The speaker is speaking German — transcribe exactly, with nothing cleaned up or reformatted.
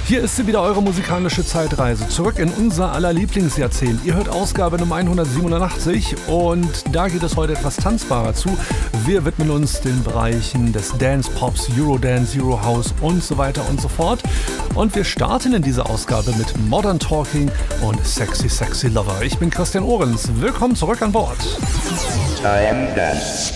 Hier ist sie wieder, eure musikalische Zeitreise. Zurück in unser aller Lieblingsjahrzehnt. Ihr hört Ausgabe Nummer hundertsiebenundachtzig und da geht es heute etwas tanzbarer zu. Wir widmen uns den Bereichen des Dance Pops, Eurodance, Eurohouse und so weiter und so fort. Und wir starten in dieser Ausgabe mit Modern Talking und Sexy Sexy Lover. Ich bin Christian Ohrens. Willkommen zurück an Bord. I am dance.